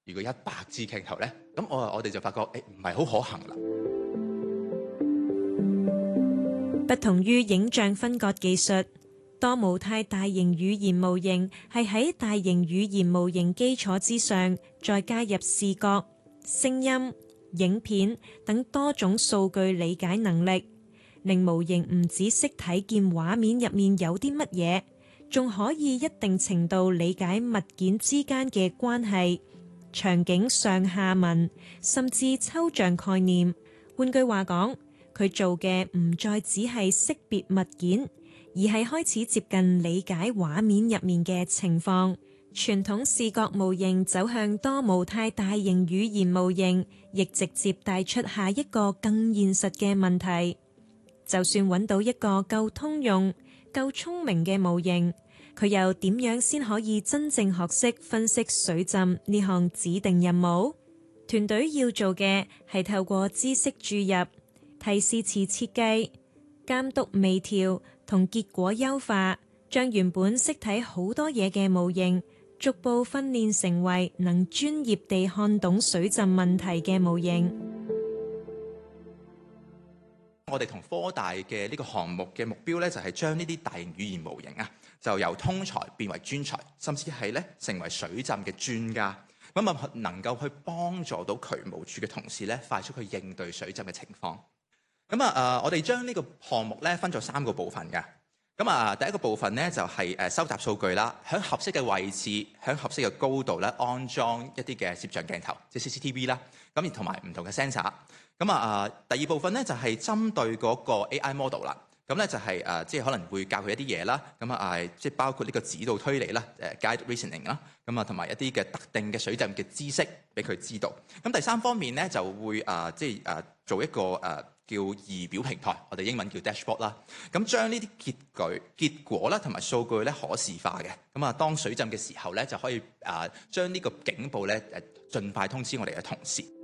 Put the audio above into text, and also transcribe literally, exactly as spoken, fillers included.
如果一百支鏡頭咧，咁我我哋就發覺誒唔係好可行啦。 不同於影像分割技術，多模態大型語言模型係喺大型語言模型基礎之上，再加入視覺、聲音、影片等多種數據理解能力，令模型唔只識睇見畫面入面有啲乜嘢，仲可以一定程度理解物件之間嘅關係、場景上下文，甚至抽象概念。換句話講，佢做嘅唔再只係識別物件，而係開始接近理解畫面入面嘅情況。傳統視覺模型走向多模態大型語言模型，亦直接帶出下一個更現實嘅問題。就算揾到一個夠通用、夠聰明嘅模型，佢又點樣先可以真正學識分析水浸呢項指定任務？團隊要做嘅係透過知識注入、提示詞設計、監督微調同結果優化，將原本識睇好多嘢嘅模型，逐步訓練成為能專業地看懂水浸問題嘅模型。 我哋同科大嘅呢個項目嘅目標咧，就係將呢啲大型語言模型啊，就由通才變為專才，甚至係咧成為水浸嘅專家。咁啊，能夠去幫助到渠務處嘅同事咧，快速去應對水浸嘅情況。咁啊，誒，我哋將呢個項目咧分咗三個部分嘅。咁啊，第一個部分咧就係誒收集數據啦，喺合適嘅位置、喺合適嘅高度咧安裝一啲嘅攝像鏡頭，即係 C C T V 啦。咁而同埋唔同嘅 sensor。咁啊，第二部分咧就係針對嗰個 A I model 啦。咁咧就係誒，即係可能會教佢一啲嘢啦。咁啊，即係包括呢個指導推理啦，誒 guide reasoning 啦。咁啊，同埋一啲嘅特定嘅水浸嘅知識俾佢知道。咁第三方面咧就會誒，即係誒做一個誒叫儀表平台，我哋英文叫 dashboard 啦。咁將呢啲結據、結果啦同埋數據咧可視化嘅。咁啊，當水浸嘅時候咧就可以誒將呢個警報咧誒盡快通知我哋嘅同事。